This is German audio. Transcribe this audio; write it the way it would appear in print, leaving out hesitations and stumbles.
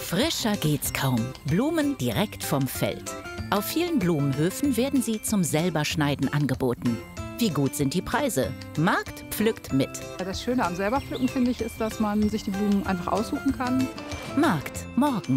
Frischer geht's kaum. Blumen direkt vom Feld. Auf vielen Blumenhöfen werden sie zum Selberschneiden angeboten. Wie gut sind die Preise? Markt pflückt mit. Das Schöne am Selberpflücken, finde ich, ist, dass man sich die Blumen einfach aussuchen kann. Markt morgen.